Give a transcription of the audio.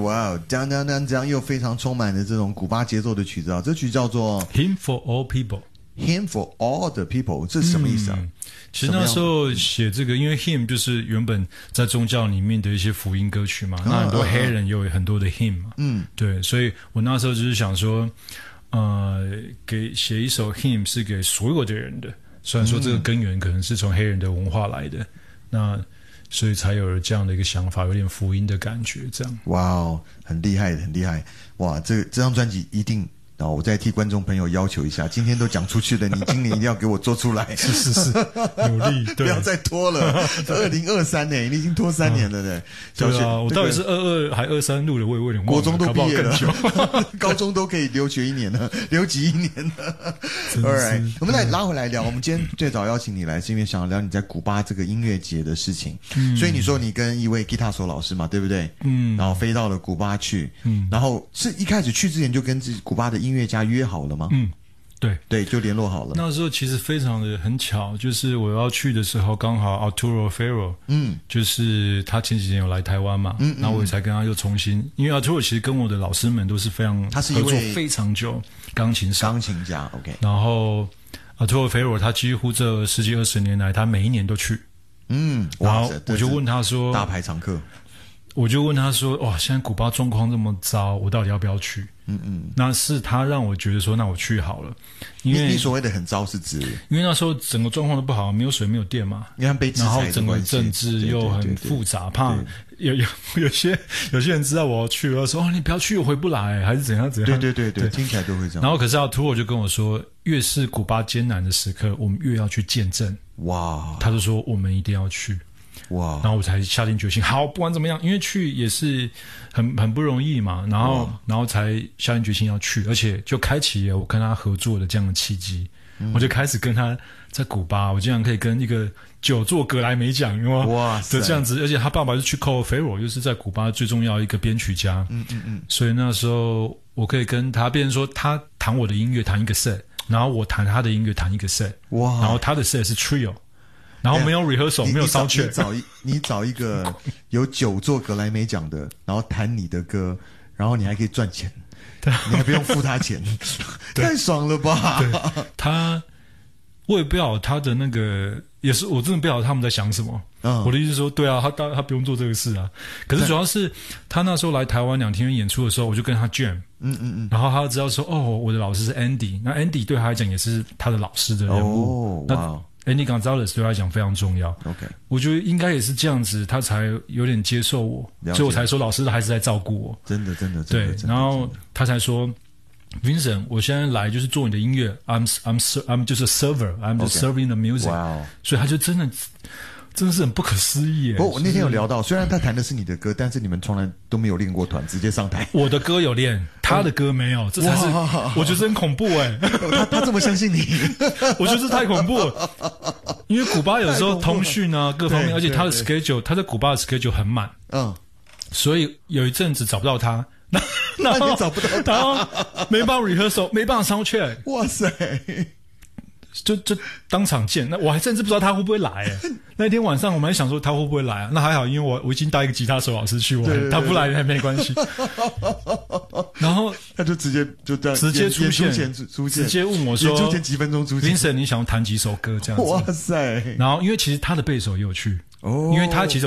哇哦，这样又非常充满了这种古巴节奏的曲子啊，这曲叫做 Hymn for All People。Hymn for All the People， 这是什么意思啊？ 其实那时候写这个，因为 hymn 就是原本在宗教里面的一些福音歌曲嘛，那很多黑人也有很多的 hymn 嘛，对，所以我那时候就是想说，写一首 hymn 是给所有的人的，虽然说这个根源可能是从黑人的文化来的，那所以才有了这样的一个想法，有点福音的感觉，这样。 哇哦，很厉害，很厉害！哇，这张专辑一定。然后我再替观众朋友要求一下，今天都讲出去了，你今年一定要给我做出来。 是，努力， 不要再拖了。2023年，你已经拖3年了呢。 对啊，我到底是22还23录了，我也有点忘了。 国中都毕业了， 高中都可以留学1年了，留级1年了。Alright， 我们来拉回来聊。我们今天最早邀请你来，是因为想要聊你在古巴这个音乐节的事情。所以你说你跟一位吉他手老师嘛，对不对？然后飞到了古巴去。然后是一开始去之前就跟古巴的音乐家约好了吗？ 对， 就联络好了。 那时候其实非常的很巧，就是我要去的时候，刚好 Arturo Ferro，就是他前几年有来台湾嘛，然后我也才跟他又重新，因为 Arturo 其实跟我的老师们都是非常， 他是一位合作非常久，钢琴家 ，OK。 然后 Arturo Ferro 他几乎这10几20年来，他每一年都去，然后我就问他说， 大排常客。 我就问他说：“哇，现在古巴状况这么糟，我到底要不要去？”那是他让我觉得说，那我去好了。因为你所谓的很糟是指， 因为那时候整个状况都不好，没有水，没有电嘛， 因为被制裁的关系， 然后整个政治又很复杂，怕有些人知道我要去，说哦，你不要去，我回不来，还是怎样。 对，听起来都会这样。 然后可是Arturo就跟我说，越是古巴艰难的时刻，我们越要去见证。哇！他就说我们一定要去。哇！然后我才下定决心，好，不管怎么样，因为去也是很不容易嘛，然后才下定决心要去，而且就开启了我跟他合作的这样的契机。我就开始跟他在古巴，我竟然可以跟一个9座格莱美奖，哇的这样子，而且他爸爸是去 Cole Ferro， 就是在古巴最重要一个编曲家。所以那时候我可以跟他，变成说他弹我的音乐弹一个 set， 然后我弹他的音乐弹一个 set， 哇，然后他的 set 是 trio。然后没有 rehearsal， 没有 sound check， 你找一个有9座格莱美奖的，然后弹你的歌，然后你还可以赚钱，你还不用付他钱，太爽了吧？ 对，我也不晓得他的那个，也是我真的不晓得他们在想什么。我的意思是说，对啊，他不用做这个事啊。可是主要是他那时候来台湾2天演出的时候，我就跟他 jam，然后他知道说，哦，我的老师是 Andy， 那 Andy 对他来讲也是他的老师的人物。Andy Gonzalez 对他来讲非常重要。OK， 我觉得应该也是这样子，他才有点接受我，所以我才说老师还是在照顾我。 真的。 对，然后他才说 ，Vincent， 我现在来就是做你的音乐 ，I'm 就是 server，I'm just serving the music。哇，所以他就真的是很不可思议耶。 不过我那天有聊到，虽然他弹的是你的歌，但是你们从来都没有练过团，直接上台。 我的歌有练，他的歌没有，这才是我觉得很恐怖哎。 他这么相信你， 我觉得这太恐怖了。因为古巴有时候通讯啊各方面，而且他的 schedule， 他在古巴的 schedule 很满，所以有一阵子找不到他， 那你找不到他， 没办法 rehearsal， 没办法 sound check。 哇塞！ 就当场见，那我还甚至不知道他会不会来。那天晚上我们还想说他会不会来啊？那还好，因为我已经带一个吉他手老师去玩，他不来还没关系。然后他就直接就这样直接出现， 直接问我说：“ 出现几分钟出现 ，Vincent， 你想弹几首歌这样子？” 哇塞！ 然后因为其实他的贝手也有去，因为他其实